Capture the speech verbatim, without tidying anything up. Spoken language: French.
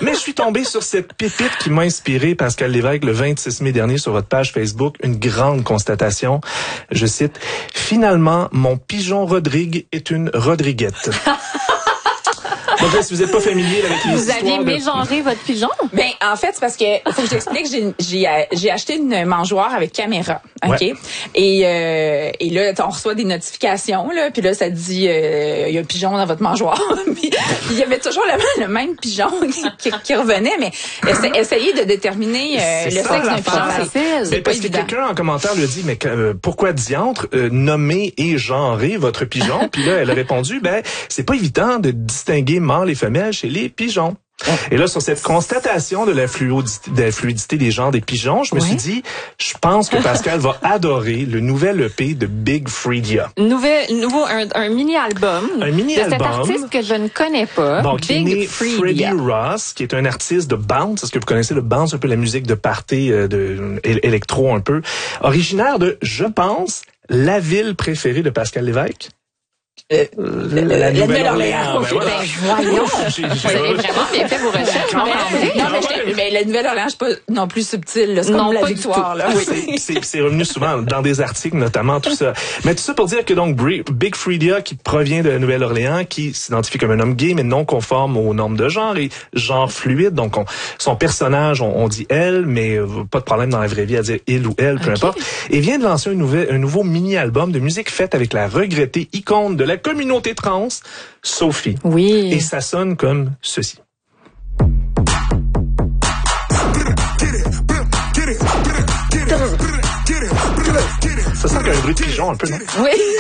Mais je suis tombé sur cette pépite qui m'a inspiré, Pascal Lévesque, le vingt-six mai dernier sur votre page Facebook, une grande constatation. Je cite, « Finalement, mon pigeon Rodrigue est une Rodriguette. » Donc là, si vous n'êtes pas familier avec les Vous aviez histoires mégenré de... votre pigeon? Ben, en fait, c'est parce que, faut que je t'explique, j'ai, j'ai, j'ai acheté une mangeoire avec caméra, OK? Ouais. Et, euh, et là, on reçoit des notifications, là, puis là, ça dit, euh, il y a un pigeon dans votre mangeoire. Puis il y avait toujours le, le même pigeon qui, qui revenait, mais essa- essayer de déterminer euh, le C'est sexe ça, d'un la pigeon, face. c'est, Mais c'est pas parce que évident. quelqu'un en commentaire lui a dit, mais euh, pourquoi diantre euh, nommer et genrer votre pigeon? Puis là, elle a répondu, ben, c'est pas évident de distinguer mâles et femelles chez les pigeons. Et là, sur cette constatation de la fluidité, de la fluidité des genres des pigeons, je me Ouais. suis dit, je pense que Pascal va adorer le nouvel E P de Big Freedia. Nouvel, nouveau, un, un mini-album. Un mini-album. De cet artiste que je ne connais pas. Bon, qui est Big né Freddie Freedia. Ross, qui est un artiste de bounce. Est-ce que vous connaissez le bounce, un peu la musique de party, euh, de é- électro un peu, originaire de, je pense, la ville préférée de Pascal Lévesque. Euh, la, la, la Nouvelle-Orléans. Ben voilà. Ben, voyons. J'ai- j'ai- Vous avez vraiment bien fait vos recherches. Quand même. Non, mais, je, mais la Nouvelle-Orléans, je suis pas non plus subtile, là. C'est Non, comme la pas du victoire, tout. là. Oui. C'est- C'est c'est revenu souvent dans des articles, notamment, tout ça. Mais tout ça pour dire que donc Bri- Big Freedia, qui provient de la Nouvelle-Orléans, qui s'identifie comme un homme gay, mais non conforme aux normes de genre et genre fluide. Donc, on, son personnage, on, on dit elle, mais euh, pas de problème dans la vraie vie à dire il ou elle, peu Ok. importe. Et vient de lancer un, nouvel, un nouveau mini-album de musique faite avec la regrettée icône de la communauté trans, Sophie. Oui. Et ça sonne comme ceci. Ça sent comme un bruit de pigeon un peu, non? Oui.